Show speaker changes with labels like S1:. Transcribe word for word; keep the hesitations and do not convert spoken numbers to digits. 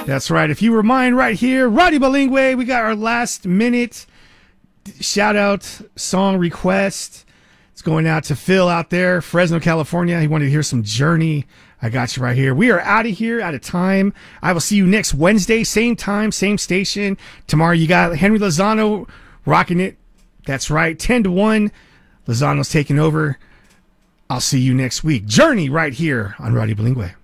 S1: That's right. If you remind right here, Radio Bilingue, we got our last minute shout out song request. It's going out to Phil out there, Fresno, California. He wanted to hear some Journey. I got you right here. We are out of here, out of time. I will see you next Wednesday, same time, same station. Tomorrow you got Henry Lozano rocking it. That's right, ten to one. Lozano's taking over. I'll see you next week. Journey right here on Radio Bilingue.